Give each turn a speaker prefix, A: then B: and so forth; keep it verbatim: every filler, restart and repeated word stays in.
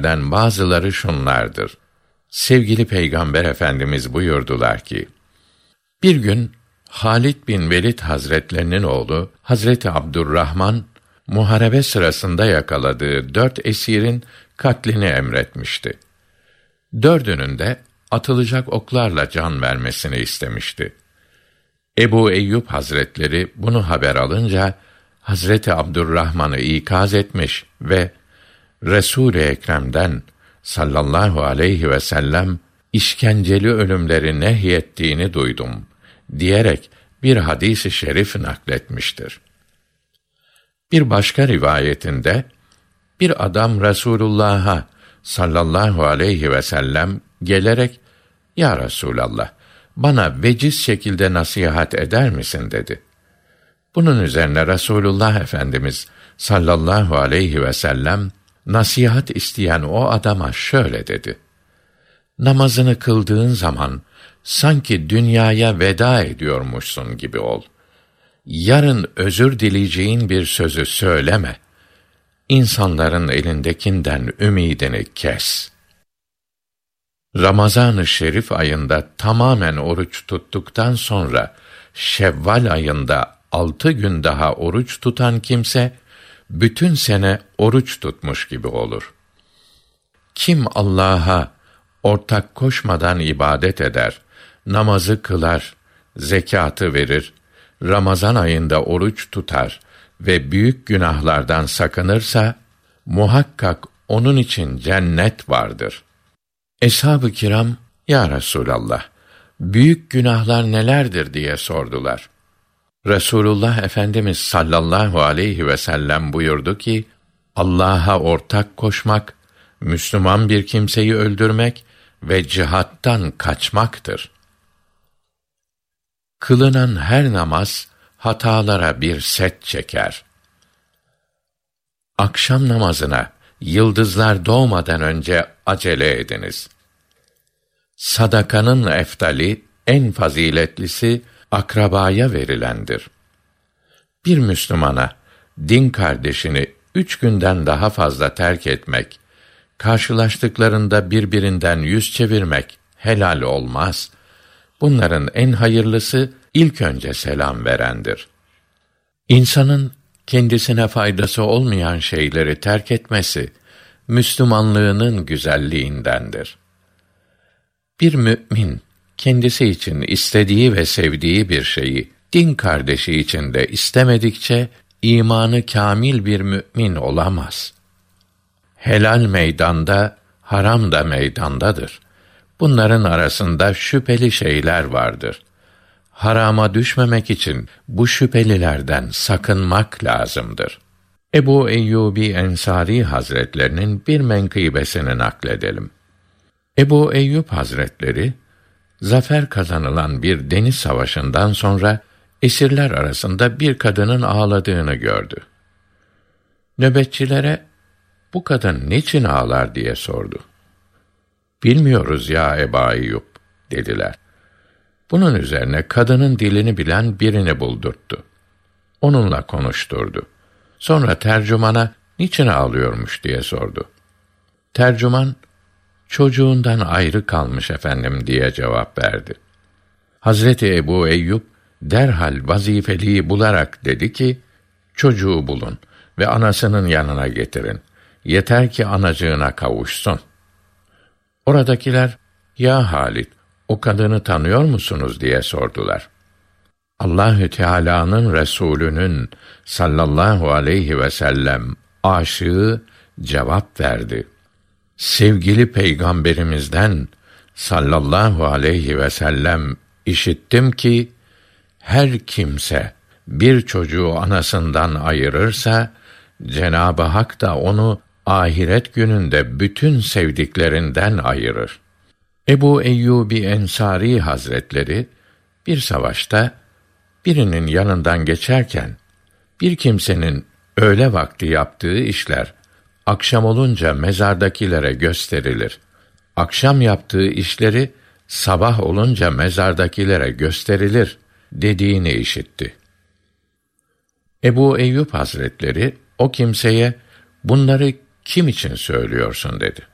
A: hadislerden bazıları şunlardır. Sevgili Peygamber Efendimiz buyurdular ki, bir gün Halid bin Velid Hazretlerinin oğlu Hazreti Abdurrahman, muharebe sırasında yakaladığı dört esirin katlini emretmişti. Dördünün de atılacak oklarla can vermesini istemişti. Ebu Eyyub Hazretleri bunu haber alınca Hazreti Abdurrahman'ı ikaz etmiş ve Resul-i Ekrem'den sallallahu aleyhi ve sellem işkenceli ölümleri nehyettiğini duydum diyerek bir hadis-i şerif nakletmiştir. Bir başka rivayetinde bir adam Resulullah'a sallallahu aleyhi ve sellem gelerek "Ya Resulallah, bana veciz şekilde nasihat eder misin?" dedi. Bunun üzerine Resulullah Efendimiz sallallahu aleyhi ve sellem nasihat isteyen o adama şöyle dedi: namazını kıldığın zaman sanki dünyaya veda ediyormuşsun gibi ol. Yarın özür dileyeceğin bir sözü söyleme. İnsanların elindekinden ümidini kes. Ramazan-ı Şerif ayında tamamen oruç tuttuktan sonra Şevval ayında altı gün daha oruç tutan kimse bütün sene oruç tutmuş gibi olur. Kim Allah'a ortak koşmadan ibadet eder, namazı kılar, zekâtı verir, Ramazan ayında oruç tutar ve büyük günahlardan sakınırsa, muhakkak onun için cennet vardır. Eshab-ı kiram, "Ya Resulallah, büyük günahlar nelerdir?" diye sordular. Resulullah Efendimiz sallallahu aleyhi ve sellem buyurdu ki, Allah'a ortak koşmak, Müslüman bir kimseyi öldürmek ve cihattan kaçmaktır. Kılınan her namaz hatalara bir set çeker. Akşam namazına yıldızlar doğmadan önce acele ediniz. Sadakanın eftali, en faziletlisi akrabaya verilendir. Bir Müslümana din kardeşini üç günden daha fazla terk etmek, karşılaştıklarında birbirinden yüz çevirmek helal olmaz. Bunların en hayırlısı ilk önce selam verendir. İnsanın kendisine faydası olmayan şeyleri terk etmesi Müslümanlığının güzelliğindendir. Bir mümin kendisi için istediği ve sevdiği bir şeyi din kardeşi için de istemedikçe imanı kâmil bir mümin olamaz. Helal meydanda, haram da meydandadır. Bunların arasında şüpheli şeyler vardır. Harama düşmemek için bu şüphelilerden sakınmak lazımdır. Ebu Eyyûb Ensari Hazretlerinin bir menkıbesini nakledelim. Ebu Eyyub Hazretleri, zafer kazanılan bir deniz savaşından sonra esirler arasında bir kadının ağladığını gördü. Nöbetçilere, "Bu kadın niçin ağlar?" diye sordu. "Bilmiyoruz ya Ebu Eyyub," dediler. Bunun üzerine kadının dilini bilen birini buldurttu. Onunla konuşturdu. Sonra tercümana niçin ağlıyormuş diye sordu. Tercüman, "Çocuğundan ayrı kalmış efendim," diye cevap verdi. Hazreti Ebu Eyyub derhal vazifeliyi bularak dedi ki, "Çocuğu bulun ve anasının yanına getirin. Yeter ki anacığına kavuşsun." Oradakiler, "Ya Halid, o kadını tanıyor musunuz?" diye sordular. Allahü Teala'nın Resulü'nün sallallahu aleyhi ve sellem aşığı cevap verdi. "Sevgili Peygamberimizden sallallahu aleyhi ve sellem işittim ki, her kimse bir çocuğu anasından ayırırsa, Cenab-ı Hak da onu ahiret gününde bütün sevdiklerinden ayırır." Ebu Eyyûb Ensari Hazretleri bir savaşta birinin yanından geçerken, bir kimsenin öğle vakti yaptığı işler akşam olunca mezardakilere gösterilir, akşam yaptığı işleri sabah olunca mezardakilere gösterilir dediğini işitti. Ebu Eyyub Hazretleri o kimseye, "Bunları kim için söylüyorsun?" dedi.